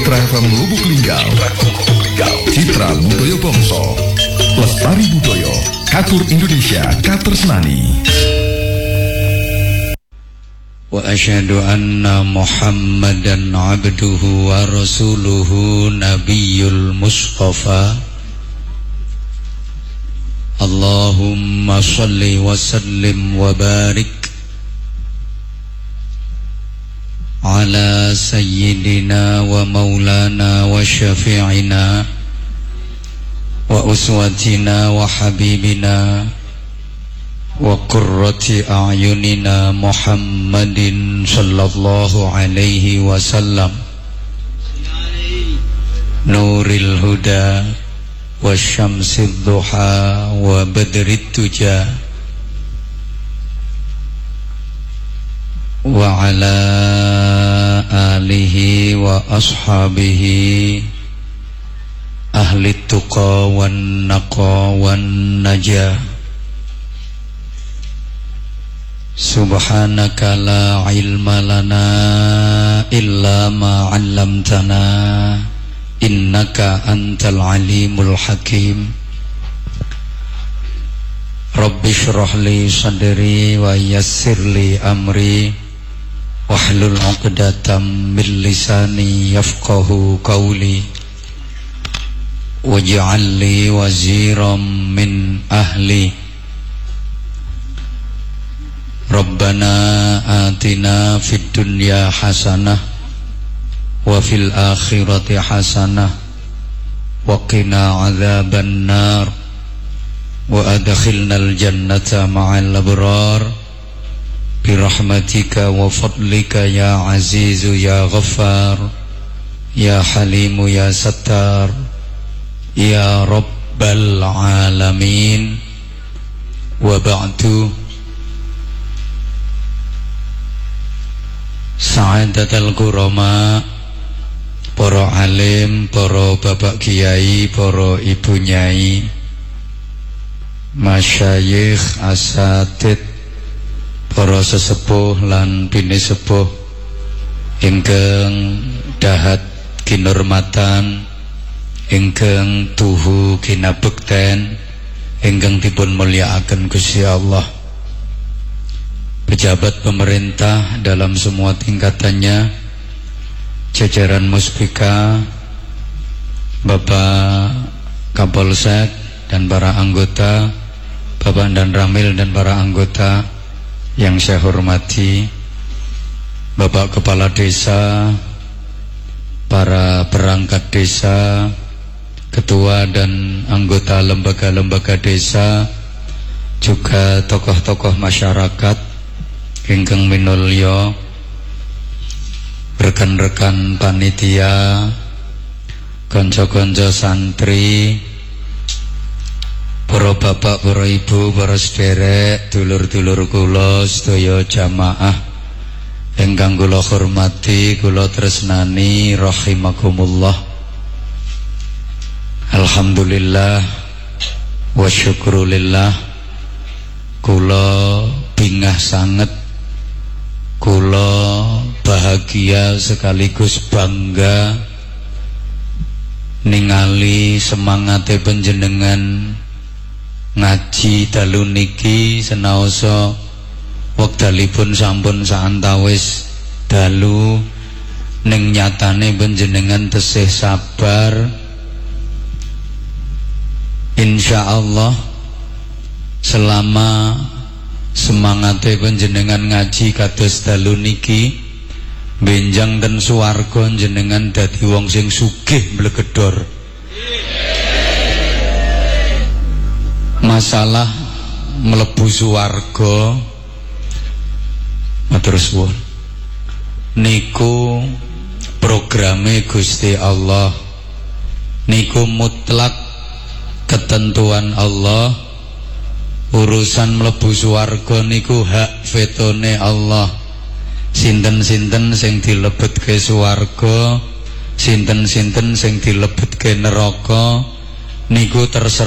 Mitra FM Lubuk Linggau, Citra Budaya Bongso, Lestari Budaya, Katur Indonesia, Katersnani. Wa asyhadu anna Muhammadan abduhu wa rasuluhu nabiyyul mustafa. Allahumma salli wa sallim wa barik ala sayyidina wa maulana wa syafi'ina wa uswatina wa habibina wa qurrati a'yunina Muhammadin sallallahu alaihi wasallam, nuril huda wa syamsid duha wa badrit tuja wa ala alihi wa ashabihi ahli tuqa wan naqa wan najah. Subhanaka la ilma lana illa ma 'allamtana innaka antal alimul hakim. Rabbi shrah li sadri wa yassir li amri wahlul 'uqdatam min lisani yafqahu qawli waj'al li waziran min ahli. Rabbana atina fid dunya hasanah wa fil akhirati hasanah wa qina adzaban nar wa adkhilnal jannata ma'al abrar birahmatika wa fadlika ya azizu ya ghaffar ya halimu ya sattar ya rabbal alamin. Wa ba'du. Sa'adatul kurama, para alim, para bapak kiai, para ibu nyai, masyayikh, asatid, para sesepuh lan bini sepuh ingkang dahat kinurmatan, ingkang tuhu kinabekten, ingkang dipun mulyakaken Gusti Allah. Pejabat pemerintah dalam semua tingkatannya, jajaran Muspika, Bapak Kapolsek dan para anggota, Bapak dan Ramil dan para anggota yang saya hormati, Bapak Kepala Desa, para perangkat desa, ketua dan anggota lembaga-lembaga desa, juga tokoh-tokoh masyarakat ingkang minulya, rekan-rekan panitia, kanca-kanca santri, para bapak, para ibu, para sederek, dulur-dulur kula sedaya jamaah ingkang kula hormati, kula tresnani, rahimakumullah. Alhamdulillah wa syukrulillah, kula bingah sanget, kula bahagia sekaligus bangga ningali semangate panjenengan ngaji dalu niki senaosa wekdalipun sampun saantawis dalu, ning nyatane panjenengan tesih sabar. Insyaallah selama semangate panjenengan ngaji kados dalu niki, benjang ten swarga jenengan dadi wong sing sugih mblegedor. Masalah mlebu swarga matur suwun niku programe Gusti Allah, niku mutlak ketentuan Allah. Urusan mlebu swarga niku hak vetone Allah. Sinten-sinten sing dilebetke swarga, sinten-sinten sing dilebetke neraka, niku terserah